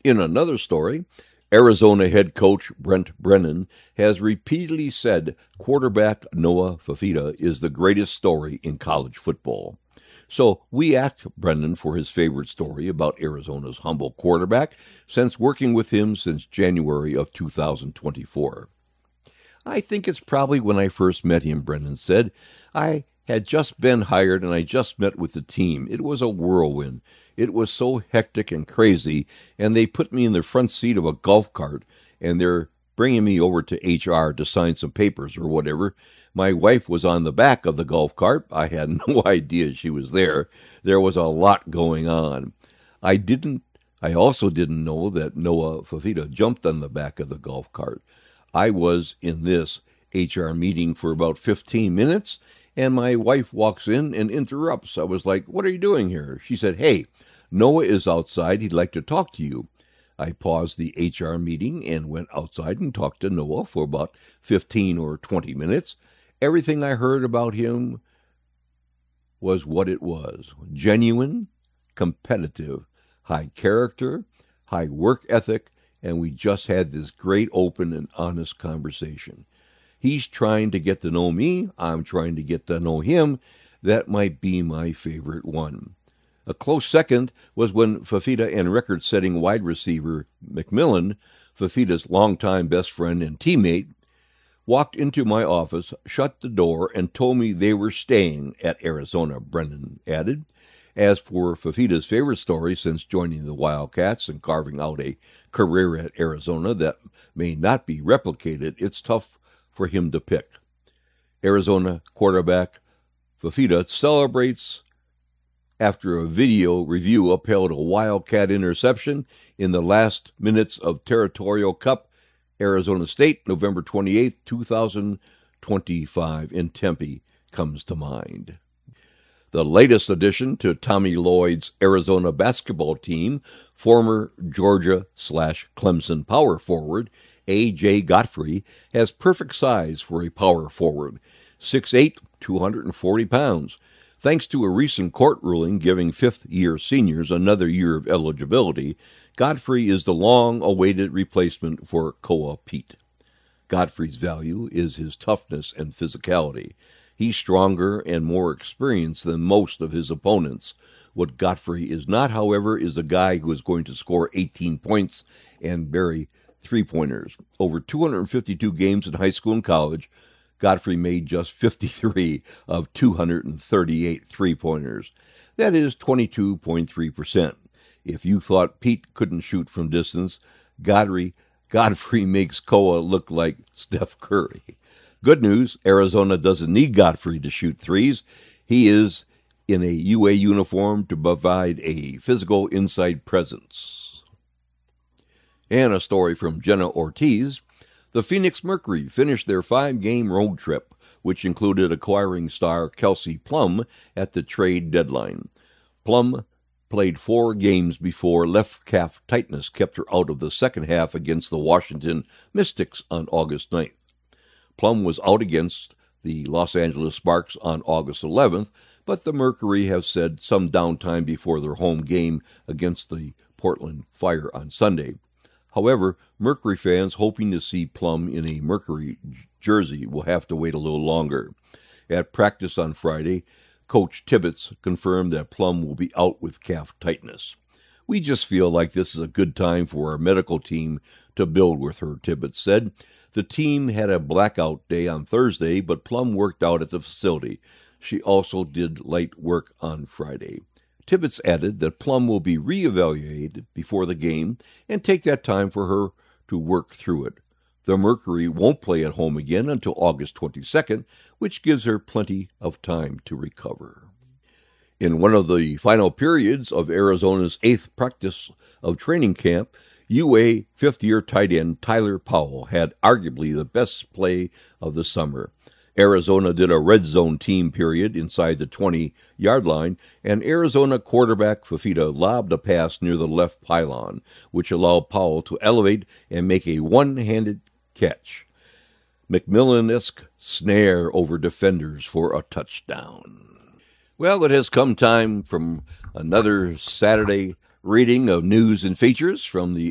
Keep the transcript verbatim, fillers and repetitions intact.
In another story, Arizona head coach Brent Brennan has repeatedly said quarterback Noah Fifita is the greatest story in college football. So we asked Brennan for his favorite story about Arizona's humble quarterback since working with him since January of two thousand twenty-four. I think it's probably when I first met him, Brennan said. I had just been hired and I just met with the team. It was a whirlwind. It was so hectic and crazy, and they put me in the front seat of a golf cart, and they're bringing me over to H R to sign some papers or whatever. My wife was on the back of the golf cart. I had no idea she was there. There was a lot going on. I didn't. I also didn't know that Noah Fifita jumped on the back of the golf cart. I was in this H R meeting for about fifteen minutes, and my wife walks in and interrupts. I was like, "What are you doing here?" She said, "Hey, Noah is outside. He'd like to talk to you." I paused the H R meeting and went outside and talked to Noah for about fifteen or twenty minutes. Everything I heard about him was what it was: genuine, competitive, high character, high work ethic, and we just had this great open and honest conversation. He's trying to get to know me. I'm trying to get to know him. That might be my favorite one. A close second was when Fifita and record-setting wide receiver McMillan, Fifita's longtime best friend and teammate, walked into my office, shut the door, and told me they were staying at Arizona, Brennan added. As for Fifita's favorite story since joining the Wildcats and carving out a career at Arizona that may not be replicated, it's tough for him to pick. Arizona quarterback Fifita celebrates after a video review upheld a Wildcat interception in the last minutes of Territorial Cup, Arizona State, November twenty-eighth, twenty twenty-five in Tempe comes to mind. The latest addition to Tommy Lloyd's Arizona basketball team, former Georgia slash Clemson power forward A J Godfrey, has perfect size for a power forward, six foot eight, two hundred forty pounds. Thanks to a recent court ruling giving fifth-year seniors another year of eligibility, Godfrey is the long-awaited replacement for Koa Pete. Godfrey's value is his toughness and physicality. He's stronger and more experienced than most of his opponents. What Godfrey is not, however, is a guy who is going to score eighteen points and bury three-pointers. Over two hundred fifty-two games in high school and college, Godfrey made just fifty-three of two hundred thirty-eight three-pointers. That is twenty-two point three percent. If you thought Pete couldn't shoot from distance, Godfrey, Godfrey makes Koa look like Steph Curry. Good news, Arizona doesn't need Godfrey to shoot threes. He is in a U A uniform to provide a physical inside presence. And a story from Jenna Ortiz. The Phoenix Mercury finished their five-game road trip, which included acquiring star Kelsey Plum at the trade deadline. Plum played four games before left calf tightness kept her out of the second half against the Washington Mystics on August ninth. Plum was out against the Los Angeles Sparks on August eleventh, but the Mercury have said some downtime before their home game against the Portland Fire on Sunday. However, Mercury fans hoping to see Plum in a Mercury jersey will have to wait a little longer. At practice on Friday, Coach Tibbetts confirmed that Plum will be out with calf tightness. We just feel like this is a good time for our medical team to build with her, Tibbetts said. The team had a blackout day on Thursday, but Plum worked out at the facility. She also did light work on Friday. Tibbetts added that Plum will be reevaluated before the game and take that time for her to work through it. The Mercury won't play at home again until August twenty-second, which gives her plenty of time to recover. In one of the final periods of Arizona's eighth practice of training camp, U A fifth-year tight end Tyler Powell had arguably the best play of the summer. Arizona did a red zone team period inside the twenty-yard line, and Arizona quarterback Fifita lobbed a pass near the left pylon, which allowed Powell to elevate and make a one-handed catch. McMillan-esque snare over defenders for a touchdown. Well, it has come time from another Saturday reading of news and features from the